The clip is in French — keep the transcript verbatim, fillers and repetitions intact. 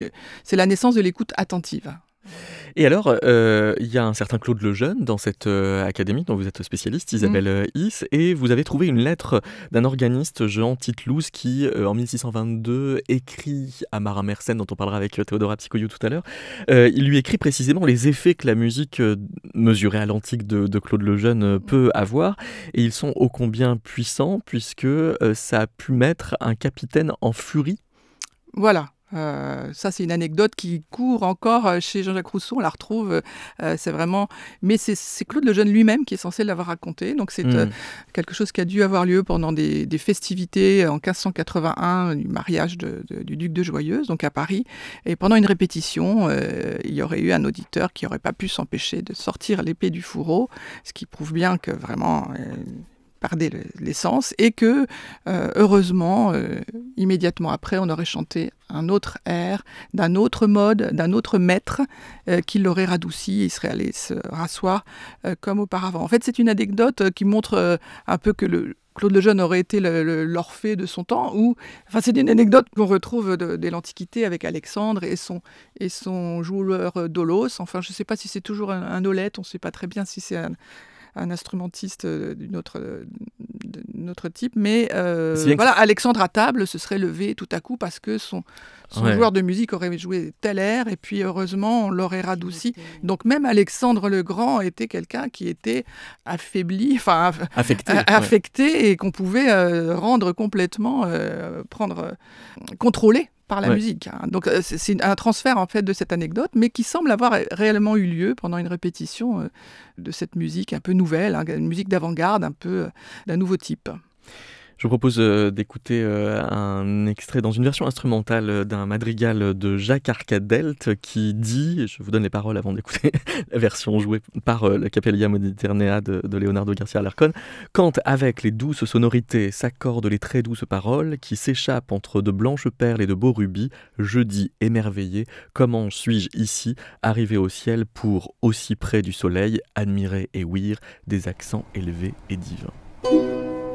C'est la naissance de l'écoute attentive. Et alors, heu, il y a un certain Claude Lejeune dans cette, heu, académie dont vous êtes spécialiste, Mmh. Isabelle, heu, Is, et vous avez trouvé une lettre d'un organiste, Jean Tite-Louz, qui, heu, en mille six cent vingt-deux, écrit à Marin Mersenne, dont on parlera avec, heu, Théodora Psicoiou tout à l'heure. Heu, il lui écrit précisément les effets que la musique, heu, mesurée à l'antique de de Claude Lejeune, heu, Mmh. peut avoir, et ils sont ô combien puissants puisque, heu, ça a pu mettre un capitaine en furie. Voilà, heu, ça c'est une anecdote qui court encore, heu, chez Jean-Jacques Rousseau, on la retrouve, heu heu, c'est vraiment mais c'est c'est Claude Lejeune lui-même qui est censé l'avoir raconté, donc c'est, heu, Mmh. quelque chose qui a dû avoir lieu pendant des des festivités en quinze cent quatre-vingt-un, du mariage de de du duc de Joyeuse, donc à Paris, et pendant une répétition, heu, il y aurait eu un auditeur qui aurait pas pu s'empêcher de sortir l'épée du fourreau, ce qui prouve bien que vraiment, heu, perdait le l'essence, et que, heu, heureusement, heu, immédiatement après, on aurait chanté un autre air, d'un autre mode, d'un autre maître, heu, qui l'aurait radouci, et il serait allé se rasseoir, heu, comme auparavant. En fait, c'est une anecdote, heu, qui montre, heu, un peu que le Claude Lejeune aurait été le le l'Orphée de son temps, ou enfin, c'est une anecdote qu'on retrouve de dès l'Antiquité avec Alexandre et son et son joueur, heu, Dolos. Enfin, je sais pas si c'est toujours un un aulète, on sait pas très bien si c'est un un instrumentiste, heu, d'une autre, heu, d'un autre type, mais Si heu, bien que voilà, Alexandre à table se serait levé tout à coup parce que son son ouais. joueur de musique aurait joué tel air, et puis heureusement on l'aurait radouci. Donc même Alexandre le Grand était quelqu'un qui était affaibli, enfin aff Affecté, a ouais. affecté, et qu'on pouvait, heu, rendre complètement, heu, prendre, heu, contrôlé par la Ouais. musique, hein. Donc heu, c'est c'est un transfert en fait de cette anecdote, mais qui semble avoir ré réellement eu lieu pendant une répétition, heu, de cette musique un peu nouvelle, hein, une musique d'avant-garde un peu, heu, d'un nouveau type. Je vous propose, heu, d'écouter, heu, un extrait dans une version instrumentale, heu, d'un madrigal de Jacques Arcadelt qui dit, je vous donne les paroles avant d'écouter la version jouée par, heu, la Capella Modernea de de Leonardo Garcia Alarcón. Quand avec les douces sonorités s'accordent les très douces paroles qui s'échappent entre de blanches perles et de beaux rubis, je dis émerveillé, comment suis-je ici, arrivé au ciel pour, aussi près du soleil, admirer et ouïr des accents élevés et divins.